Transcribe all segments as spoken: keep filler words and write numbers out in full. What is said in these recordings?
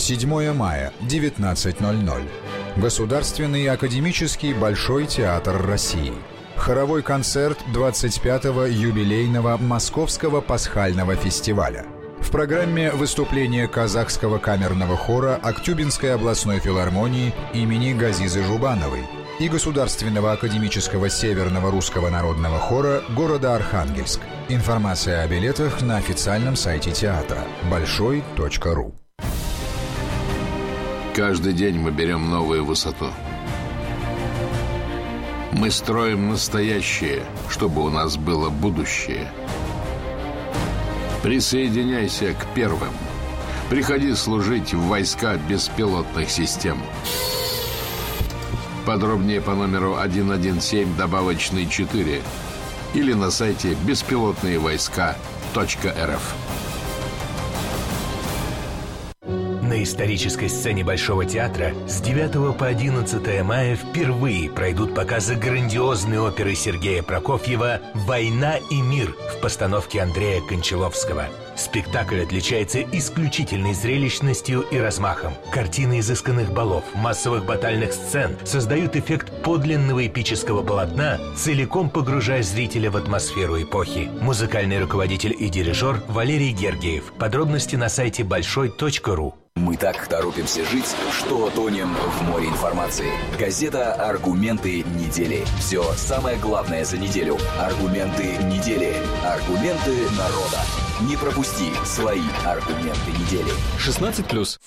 седьмое мая, девятнадцать ноль ноль. Государственный академический Большой театр России. Хоровой концерт двадцать пятого юбилейного Московского пасхального фестиваля. В программе выступление казахского камерного хора Актюбинской областной филармонии имени Газизы Жубановой и Государственного академического Северного русского народного хора города Архангельск. Информация о билетах на официальном сайте театра большой точка ру. Каждый день мы берем новую высоту. Мы строим настоящее, чтобы у нас было будущее. Присоединяйся к первым. Приходи служить в войска беспилотных систем. Подробнее по номеру один один семь добавочный четыре или на сайте беспилотные войска точка эр эф. На исторической сцене Большого театра с девятого по одиннадцатое мая впервые пройдут показы грандиозной оперы Сергея Прокофьева «Война и мир» в постановке Андрея Кончаловского. Спектакль отличается исключительной зрелищностью и размахом. Картины изысканных балов, массовых батальных сцен создают эффект подлинного эпического полотна, целиком погружая зрителя в атмосферу эпохи. Музыкальный руководитель и дирижер Валерий Гергиев. Подробности на сайте большой точка ру. Мы так торопимся жить, что тонем в море информации. Газета «Аргументы недели». Все самое главное за неделю. Аргументы недели. Аргументы народа. Не пропусти свои аргументы недели. шестнадцать плюс.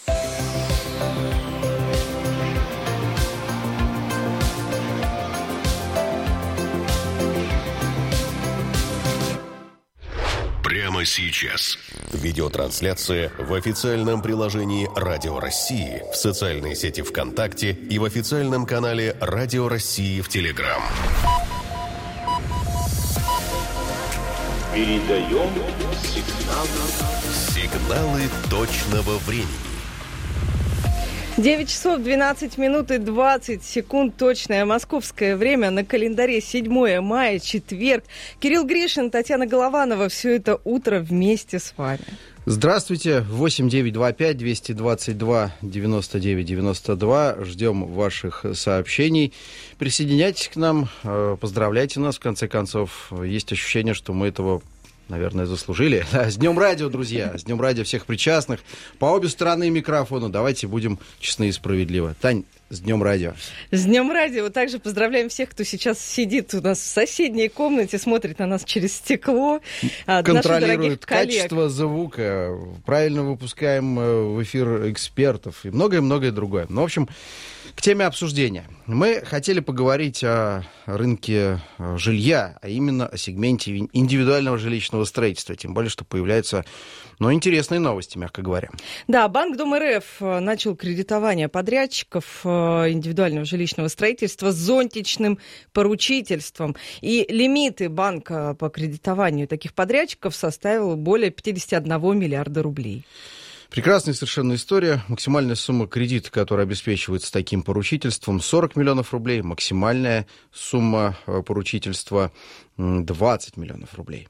Прямо сейчас. Видеотрансляция в официальном приложении «Радио России», в социальной сети ВКонтакте и в официальном канале «Радио России» в Телеграм. Передаем сигналы. Сигналы точного времени. девять часов двенадцать минут и двадцать секунд, точное московское время, на календаре седьмое мая, четверг. Кирилл Гришин, Татьяна Голованова, все это утро вместе с вами. Здравствуйте, восемь девятьсот двадцать пять двести двадцать два девяносто девять девяносто два, ждем ваших сообщений. Присоединяйтесь к нам, поздравляйте нас, в конце концов. Есть ощущение, что мы этого, наверное, заслужили. С Днем радио, друзья, с Днем радио всех причастных. По обе стороны микрофона давайте будем честны и справедливы. Тань, с Днем радио. С Днем радио. Также поздравляем всех, кто сейчас сидит у нас в соседней комнате, смотрит на нас через стекло. Контролирует качество звука, правильно выпускаем в эфир экспертов и многое-многое другое. Ну, в общем, к теме обсуждения. Мы хотели поговорить о рынке жилья, а именно о сегменте индивидуального жилищного строительства. Тем более, что появляются, ну, интересные новости, мягко говоря. Да, Банк Дом эр эф начал кредитование подрядчиков индивидуального жилищного строительства с зонтичным поручительством. И лимиты банка по кредитованию таких подрядчиков составил более пятьдесят один миллиарда рублей. Прекрасная совершенно история. Максимальная сумма кредита, которая обеспечивается таким поручительством, сорок миллионов рублей. Максимальная сумма поручительства двадцать миллионов рублей.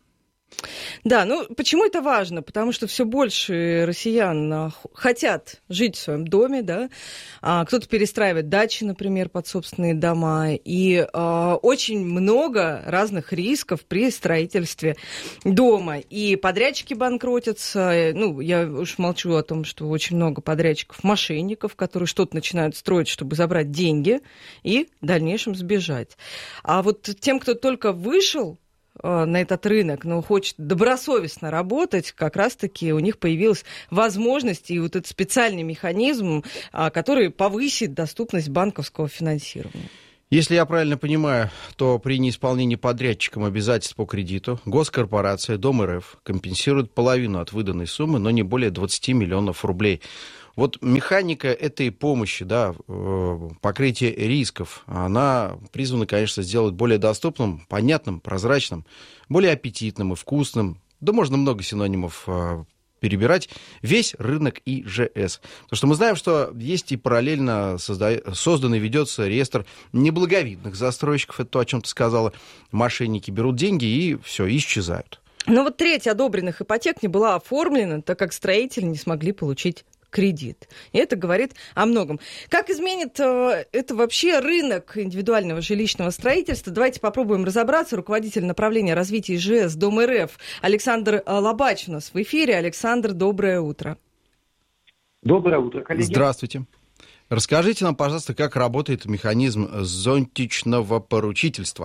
Да, ну почему это важно? Потому что все больше россиян хотят жить в своем доме, да, а кто-то перестраивает дачи, например, под собственные дома, и а, очень много разных рисков при строительстве дома. И подрядчики банкротятся, ну, я уж молчу о том, что очень много подрядчиков-мошенников, которые что-то начинают строить, чтобы забрать деньги и в дальнейшем сбежать. А вот тем, кто только вышел на этот рынок, но хочет добросовестно работать, как раз-таки у них появилась возможность и вот этот специальный механизм, который повысит доступность банковского финансирования. Если я правильно понимаю, то при неисполнении подрядчиком обязательств по кредиту госкорпорация Дом эр эф компенсирует половину от выданной суммы, но не более двадцать миллионов рублей. Вот механика этой помощи, да, покрытие рисков, она призвана, конечно, сделать более доступным, понятным, прозрачным, более аппетитным и вкусным. Да можно много синонимов перебирать. Весь рынок и жэ эс. Потому что мы знаем, что есть и параллельно созда... создан и ведется реестр неблаговидных застройщиков. Это то, о чем ты сказала. Мошенники берут деньги и все, исчезают. Но вот треть одобренных ипотек не была оформлена, так как строители не смогли получить кредит. И это говорит о многом. Как изменит э, это вообще рынок индивидуального жилищного строительства? Давайте попробуем разобраться. Руководитель направления развития ИЖС Дом РФ Александр Лобач у нас в эфире. Александр, доброе утро. Доброе утро, коллеги. Здравствуйте. Расскажите нам, пожалуйста, как работает механизм зонтичного поручительства.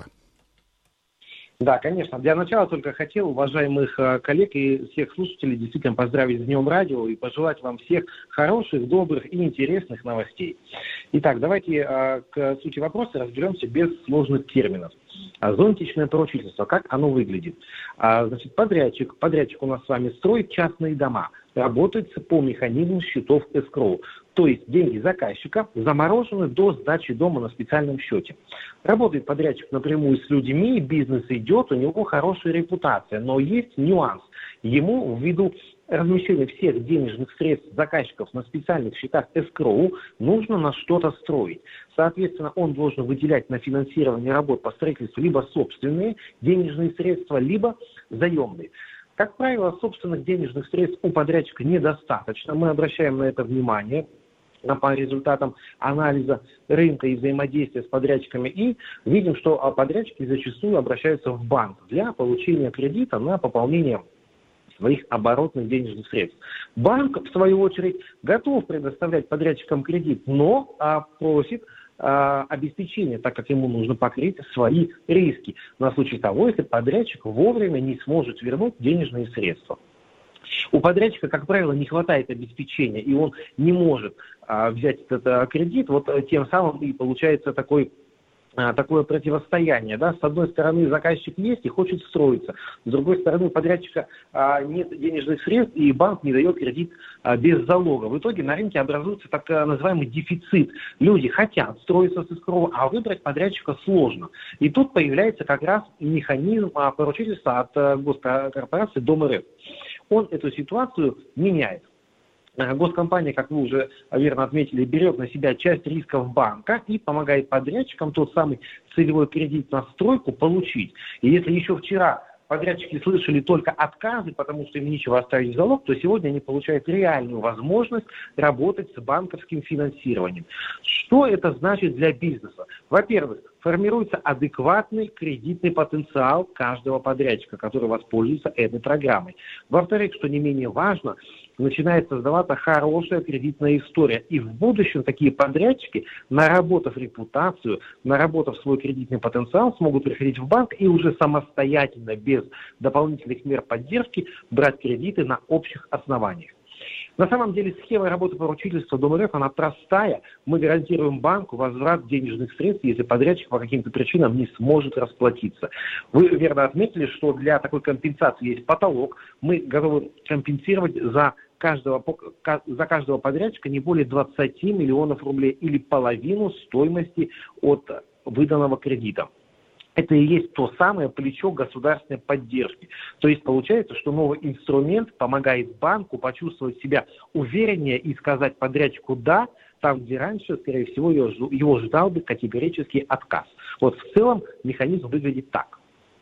Да, конечно. Для начала только хотел уважаемых коллег и всех слушателей действительно поздравить с Днем Радио и пожелать вам всех хороших, добрых и интересных новостей. Итак, давайте к сути вопроса разберемся без сложных терминов. Зонтичное поручительство, как оно выглядит? Значит, подрядчик, подрядчик у нас с вами строит частные дома, работает по механизму счетов эскроу. То есть деньги заказчика заморожены до сдачи дома на специальном счете. Работает подрядчик напрямую с людьми, бизнес идет, у него хорошая репутация, но есть нюанс. Ему ввиду размещения всех денежных средств заказчиков на специальных счетах эскроу нужно на что-то строить. Соответственно, он должен выделять на финансирование работ по строительству либо собственные денежные средства, либо заемные. Как правило, собственных денежных средств у подрядчика недостаточно. Мы обращаем на это внимание по результатам анализа рынка и взаимодействия с подрядчиками и видим, что подрядчики зачастую обращаются в банк для получения кредита на пополнение своих оборотных денежных средств. Банк, в свою очередь, готов предоставлять подрядчикам кредит, но а, просит а, обеспечения, так как ему нужно покрыть свои риски на случай того, если подрядчик вовремя не сможет вернуть денежные средства. У подрядчика, как правило, не хватает обеспечения, и он не может а, взять этот а, кредит, вот тем самым и получается такой такое противостояние. Да? С одной стороны, заказчик есть и хочет строиться. С другой стороны, у подрядчика а, нет денежных средств, и банк не дает кредит а, без залога. В итоге на рынке образуется так называемый дефицит. Люди хотят строиться с эскроу, а выбрать подрядчика сложно. И тут появляется как раз механизм а, поручительства от а, госкорпорации Дом РФ. Он эту ситуацию меняет. Госкомпания, как вы уже верно отметили, берет на себя часть рисков банка и помогает подрядчикам тот самый целевой кредит на стройку получить. И если еще вчера подрядчики слышали только отказы, потому что им нечего оставить в залог, то сегодня они получают реальную возможность работать с банковским финансированием. Что это значит для бизнеса? Во-первых, формируется адекватный кредитный потенциал каждого подрядчика, который воспользуется этой программой. Во-вторых, что не менее важно, начинает создаваться хорошая кредитная история. И в будущем такие подрядчики, наработав репутацию, наработав свой кредитный потенциал, смогут приходить в банк и уже самостоятельно, без дополнительных мер поддержки, брать кредиты на общих основаниях. На самом деле схема работы поручительства Дом РФ, она простая. Мы гарантируем банку возврат денежных средств, если подрядчик по каким-то причинам не сможет расплатиться. Вы верно отметили, что для такой компенсации есть потолок. Мы готовы компенсировать за каждого, за каждого подрядчика не более двадцать миллионов рублей или половину стоимости от выданного кредита. Это и есть то самое плечо государственной поддержки. То есть получается, что новый инструмент помогает банку почувствовать себя увереннее и сказать подрядчику «да», там, где раньше, скорее всего, его ждал бы категорический отказ. Вот в целом механизм выглядит так.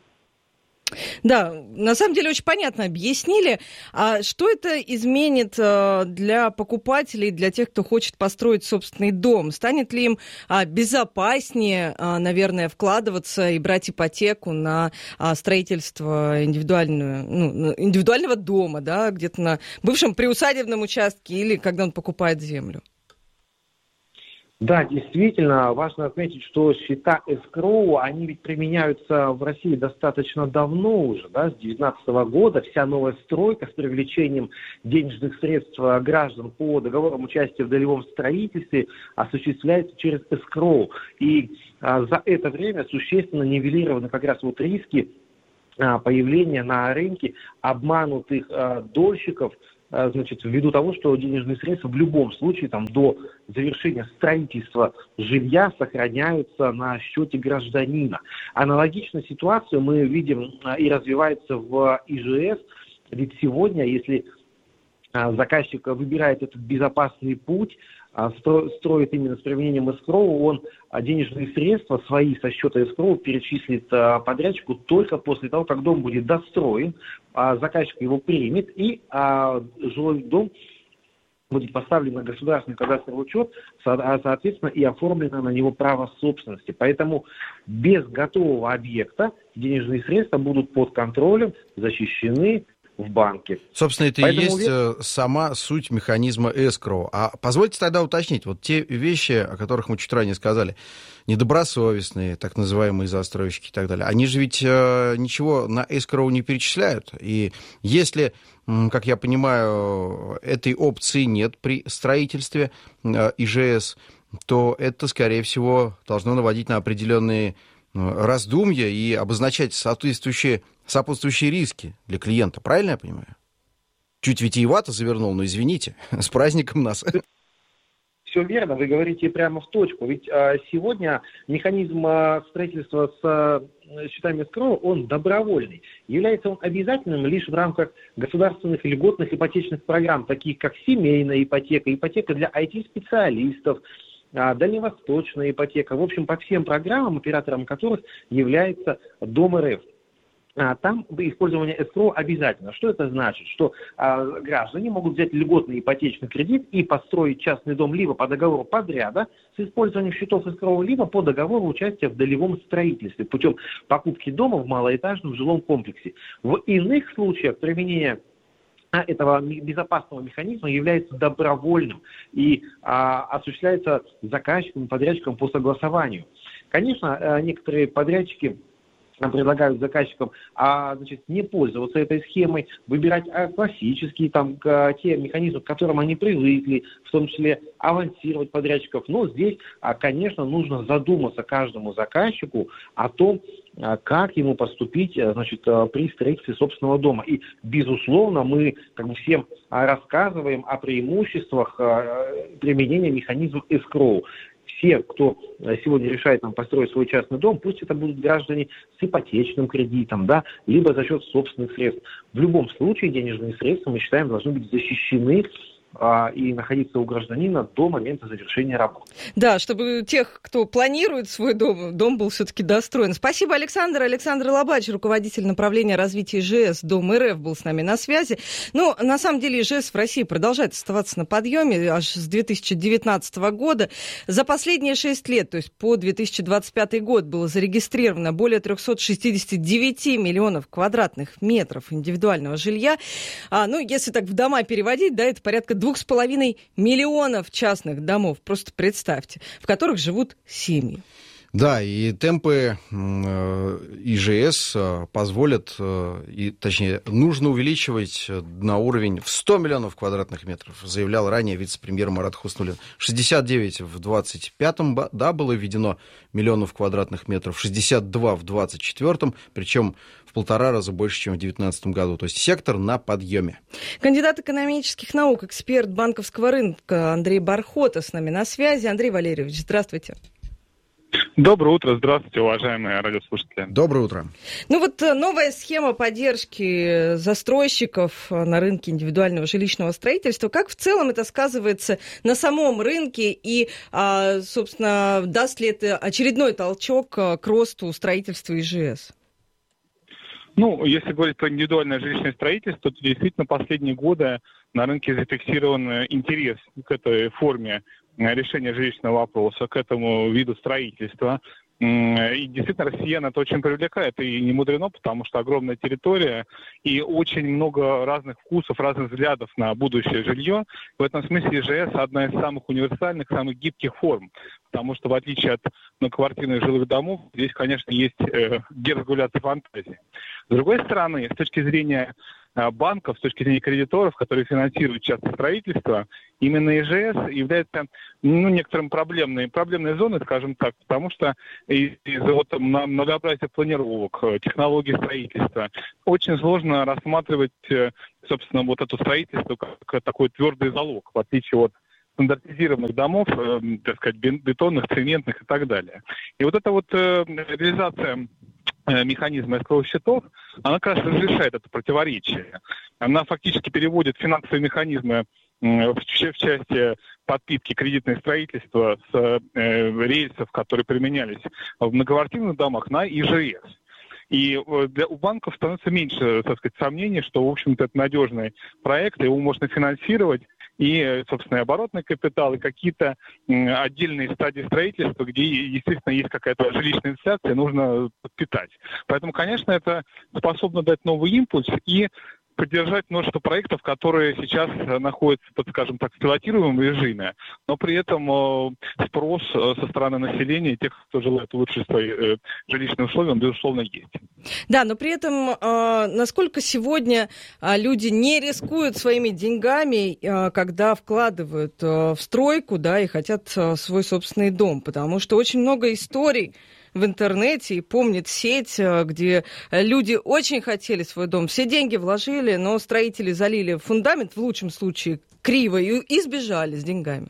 Да, на самом деле очень понятно объяснили. А что это изменит для покупателей, для тех, кто хочет построить собственный дом? Станет ли им безопаснее, наверное, вкладываться и брать ипотеку на строительство индивидуальную, ну, индивидуального дома, да, где-то на бывшем приусадебном участке или когда он покупает землю? Да, действительно, важно отметить, что счета эскроу, они ведь применяются в России достаточно давно уже, да, с две тысячи девятнадцатого года. Вся новая стройка с привлечением денежных средств граждан по договорам участия в долевом строительстве осуществляется через эскроу. И а, за это время существенно нивелированы как раз вот риски а, появления на рынке обманутых а, дольщиков, значит, ввиду того, что денежные средства в любом случае там, до завершения строительства жилья сохраняются на счете гражданина. Аналогичную ситуацию мы видим и развивается в ИЖС, ведь сегодня, если заказчик выбирает этот безопасный путь, строит именно с применением эскроу, он денежные средства свои со счета эскроу перечислит подрядчику только после того, как дом будет достроен, заказчик его примет и жилой дом будет поставлен на государственный кадастровый учет, а соответственно и оформлено на него право собственности. Поэтому без готового объекта денежные средства будут под контролем, защищены в банке. Собственно, это Поэтому и есть ве- сама суть механизма эскроу. А позвольте тогда уточнить, вот те вещи, о которых мы чуть ранее сказали, недобросовестные, так называемые застройщики и так далее, они же ведь э, ничего на эскроу не перечисляют. И если, м, как я понимаю, этой опции нет при строительстве э, ИЖС, то это, скорее всего, должно наводить на определенные раздумья и обозначать соответствующие, сопутствующие риски для клиента. Правильно я понимаю? Чуть витиевато завернул, но извините, с праздником нас. Все верно, вы говорите прямо в точку. Ведь а, сегодня механизм а, строительства с а, счетами эскроу, он добровольный. Является он обязательным лишь в рамках государственных льготных ипотечных программ, таких как семейная ипотека, ипотека для ай ти-специалистов, дальневосточная ипотека, в общем, по всем программам, оператором которых является Дом эр эф. Там использование эскроу обязательно. Что это значит? Что а, граждане могут взять льготный ипотечный кредит и построить частный дом либо по договору подряда с использованием счетов эскроу, либо по договору участия в долевом строительстве путем покупки дома в малоэтажном жилом комплексе. В иных случаях применение этого безопасного механизма является добровольным и а, осуществляется заказчиком и подрядчиком по согласованию. Конечно, некоторые подрядчики предлагают заказчикам а, значит, не пользоваться этой схемой, выбирать а, классические там, к, те механизмы, к которым они привыкли, в том числе авансировать подрядчиков. Но здесь, а, конечно, нужно задуматься каждому заказчику о том, а, как ему поступить, значит, при строительстве собственного дома. И, безусловно, мы как бы всем рассказываем о преимуществах а, применения механизма эскроу. Все, кто сегодня решает нам построить свой частный дом, пусть это будут граждане с ипотечным кредитом, да, либо за счет собственных средств. В любом случае денежные средства, мы считаем, должны быть защищены а, и находиться у гражданина до момента завершения работ. Да, чтобы тех, кто планирует свой дом, дом был все-таки достроен. Спасибо, Александр. Александр Лобач, руководитель направления развития ИЖС Дом эр эф, был с нами на связи. Ну, на самом деле, ИЖС в России продолжает оставаться на подъеме аж с две тысячи девятнадцатого года. За последние шесть лет, то есть по две тысячи двадцать пятый год, было зарегистрировано более триста шестьдесят девять миллионов квадратных метров индивидуального жилья. А, ну, если так в дома переводить, да, это порядка двух с половиной миллионов частных домов, просто представьте, в которых живут семьи. Да, и темпы ИЖС позволят, и, точнее, нужно увеличивать на уровень в сто миллионов квадратных метров, заявлял ранее вице-премьер Марат Хуснуллин. шестьдесят девять в двадцать пятом, да, было введено миллионов квадратных метров, шестьдесят два в двадцать четвёртом, причем в полтора раза больше, чем в две тысячи девятнадцатом году. То есть сектор на подъеме. Кандидат экономических наук, эксперт банковского рынка Андрей Бархота с нами на связи. Андрей Валерьевич, здравствуйте. Доброе утро, здравствуйте, уважаемые радиослушатели. Доброе утро. Ну вот новая схема поддержки застройщиков на рынке индивидуального жилищного строительства. Как в целом это сказывается на самом рынке и, собственно, даст ли это очередной толчок к росту строительства ИЖС? Ну, если говорить про индивидуальное жилищное строительство, то действительно последние годы на рынке зафиксирован интерес к этой форме решения жилищного вопроса, к этому виду строительства. И действительно, россиян это очень привлекает, и не мудрено, потому что огромная территория и очень много разных вкусов, разных взглядов на будущее жилье. В этом смысле ИЖС одна из самых универсальных, самых гибких форм, потому что в отличие от многоквартирных жилых домов, здесь, конечно, есть э, где разгуляться фантазии. С другой стороны, с точки зрения банков, с точки зрения кредиторов, которые финансируют частное строительство, именно ИЖС является ну, некоторым проблемной, проблемной зоной, скажем так, потому что из-за вот, многообразия планировок, технологий строительства очень сложно рассматривать, собственно, вот это строительство как такой твердый залог, в отличие от стандартизированных домов, э, так сказать, бетонных, цементных и так далее. И вот эта вот э, реализация механизма эскроу-счетов, она как раз разрешает это противоречие. Она фактически переводит финансовые механизмы в части подпитки кредитного строительства с э, рельсов, которые применялись в многоквартирных домах, на ИЖС. И для, у банков становится меньше, так сказать, сомнений, что, в общем-то, это надежный проект, его можно финансировать, и, собственно, и оборотный капитал, и какие-то отдельные стадии строительства, где, естественно, есть какая-то жилищная инфляция, нужно подпитать. Поэтому, конечно, это способно дать новый импульс и поддержать множество проектов, которые сейчас находятся под, скажем так, в пилотируемом режиме, но при этом э, спрос со стороны населения, тех, кто желает улучшить свои э, жилищные условия, он, безусловно, есть. Да, но при этом, э, насколько сегодня э, люди не рискуют своими деньгами, э, когда вкладывают э, в стройку, да, и хотят э, свой собственный дом, потому что очень много историй в интернете, и помнит сеть, где люди очень хотели свой дом, все деньги вложили, но строители залили фундамент, в лучшем случае, криво, и, и сбежали с деньгами.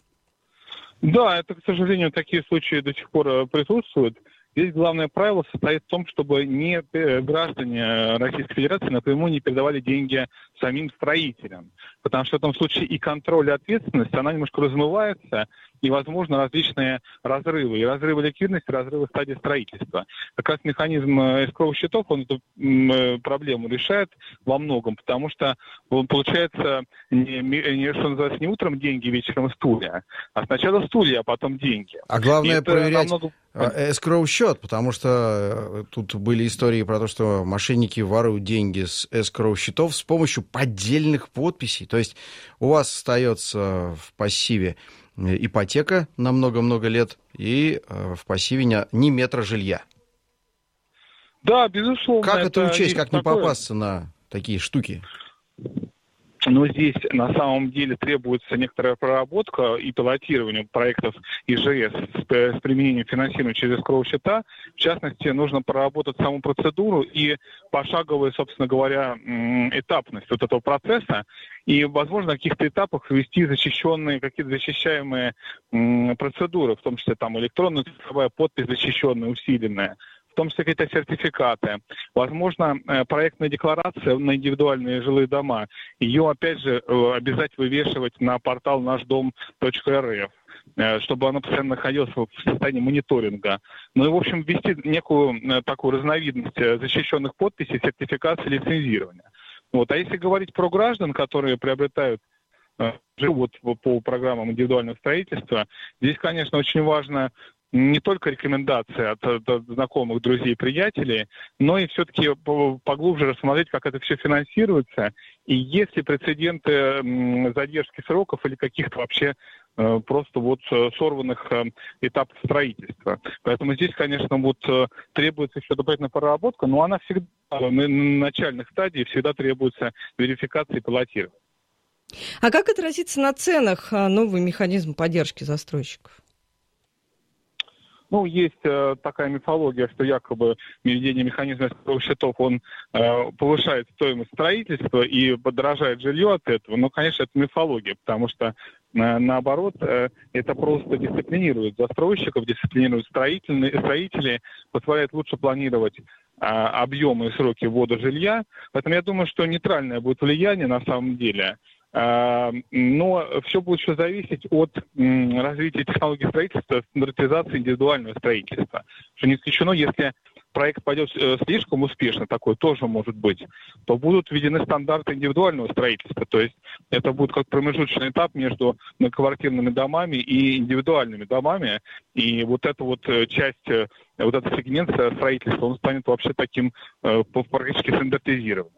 Да, это, к сожалению, такие случаи до сих пор присутствуют. Здесь главное правило состоит в том, чтобы не граждане Российской Федерации напрямую не передавали деньги самим строителям. Потому что в этом случае и контроль, и ответственность, она немножко размывается, и, возможно, различные разрывы. И разрывы ликвидности, и разрывы стадии строительства. Как раз механизм эскроу-счетов, он эту проблему решает во многом, потому что он, получается, не, не, что называется, не утром деньги, вечером стулья, а сначала стулья, а потом деньги. А главное проверять намного... эскроу-счет, потому что тут были истории про то, что мошенники воруют деньги с эскроу-счетов с помощью поддельных подписей. То есть у вас остается в пассиве ипотека на много-много лет и в пассиве ни метра жилья. Да, безусловно. Как это, это учесть, как не такое... попасться на такие штуки? Но здесь на самом деле требуется некоторая проработка и пилотирование проектов ИЖС с, с применением финансирования через эскроу-счета. В частности, нужно проработать саму процедуру и пошаговую, собственно говоря, этапность вот этого процесса. И, возможно, на каких-то этапах ввести защищенные, какие-то защищаемые процедуры, в том числе там электронная цифровая подпись защищенная, усиленная. В том числе какие-то сертификаты. Возможно, проектная декларация на индивидуальные жилые дома, ее, опять же, обязать вывешивать на портал наш дом точка эр эф, чтобы она постоянно находилась в состоянии мониторинга. Ну и, в общем, ввести некую такую разновидность защищенных подписей, сертификации, лицензирования. Вот. А если говорить про граждан, которые приобретают живут по программам индивидуального строительства, здесь, конечно, очень важно не только рекомендации от, от знакомых, друзей, приятелей, но и все-таки поглубже рассмотреть, как это все финансируется, и есть ли прецеденты задержки сроков или каких-то вообще просто вот сорванных этапов строительства. Поэтому здесь, конечно, вот требуется еще дополнительная проработка, но она всегда на начальных стадиях всегда требуется верификации и пилотирования. А как отразится на ценах новый механизм поддержки застройщиков? Ну, есть э, такая мифология, что якобы введение механизма эскроу-счетов, он э, повышает стоимость строительства и подорожает жилье от этого. Но, конечно, это мифология, потому что, э, наоборот, э, это просто дисциплинирует застройщиков, дисциплинирует строительные, строителей, позволяет лучше планировать э, объемы и сроки ввода жилья. Поэтому я думаю, что нейтральное будет влияние на самом деле. Но все будет еще зависеть от развития технологий строительства, стандартизации индивидуального строительства. Что не исключено, если проект пойдет слишком успешно, такое тоже может быть, то будут введены стандарты индивидуального строительства. То есть это будет как промежуточный этап между многоквартирными домами и индивидуальными домами. И вот эта вот часть, вот этот сегмент строительства, он станет вообще таким практически стандартизированным.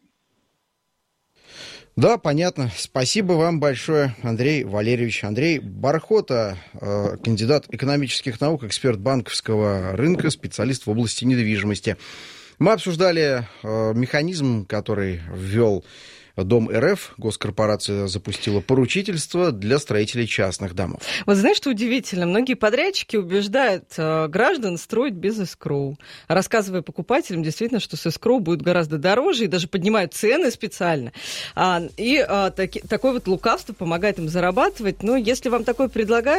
Да, понятно. Спасибо вам большое, Андрей Валерьевич. Андрей Бархота, э, кандидат экономических наук, эксперт банковского рынка, специалист в области недвижимости. Мы обсуждали э, механизм, который ввел Дом РФ. Госкорпорация запустила поручительство для строителей частных домов. Вот знаешь, что удивительно? Многие подрядчики убеждают э, граждан строить без эскроу, рассказывая покупателям действительно, что с эскроу будет гораздо дороже, и даже поднимают цены специально. А, и а, таки, такое вот лукавство помогает им зарабатывать. Но если вам такое предлагают,